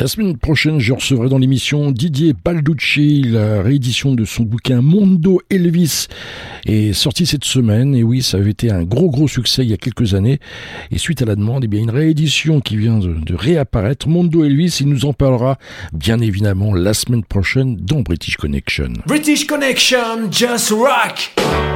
La semaine prochaine, je recevrai dans l'émission Didier Balducci. La réédition de son bouquin Mondo Elvis est sortie cette semaine. Et oui, ça avait été un gros succès il y a quelques années. Et suite à la demande, une réédition qui vient de réapparaître. Mondo Elvis, il nous en parlera bien évidemment la semaine prochaine dans British Connection. British Connection, just rock!